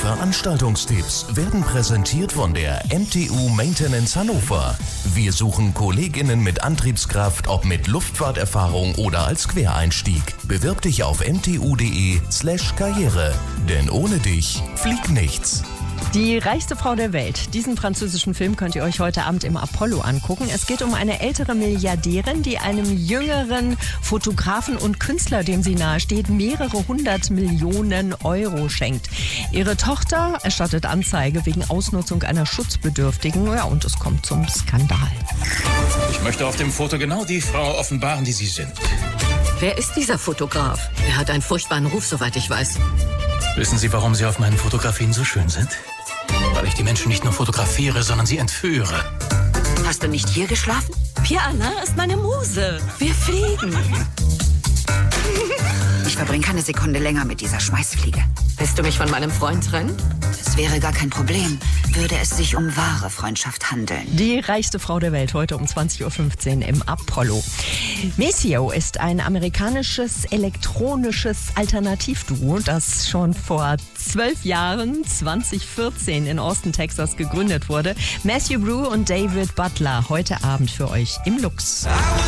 Veranstaltungstipps werden präsentiert von der MTU Maintenance Hannover. Wir suchen KollegInnen mit Antriebskraft, ob mit Luftfahrterfahrung oder als Quereinstieg. Bewirb dich auf mtu.de/Karriere. Denn ohne dich fliegt nichts. Die reichste Frau der Welt. Diesen französischen Film könnt ihr euch heute Abend im Apollo angucken. Es geht um eine ältere Milliardärin, die einem jüngeren Fotografen und Künstler, dem sie nahesteht, mehrere 100 Millionen Euro schenkt. Ihre Tochter erstattet Anzeige wegen Ausnutzung einer Schutzbedürftigen. Ja, und es kommt zum Skandal. Ich möchte auf dem Foto genau die Frau offenbaren, die Sie sind. Wer ist dieser Fotograf? Er hat einen furchtbaren Ruf, soweit ich weiß. Wissen Sie, warum Sie auf meinen Fotografien so schön sind? Weil ich die Menschen nicht nur fotografiere, sondern sie entführe. Hast du nicht hier geschlafen? Pierre Alain ist meine Muse. Wir fliegen. Ich verbringe keine Sekunde länger mit dieser Schmeißfliege. Willst du mich von meinem Freund trennen? Das wäre gar kein Problem, würde es sich um wahre Freundschaft handeln. Die reichste Frau der Welt heute um 20.15 Uhr im Apollo. Maceo ist ein amerikanisches elektronisches Alternativduo, das schon vor 12 Jahren, 2014, in Austin, Texas gegründet wurde. Matthew Brew und David Butler heute Abend für euch im Lux.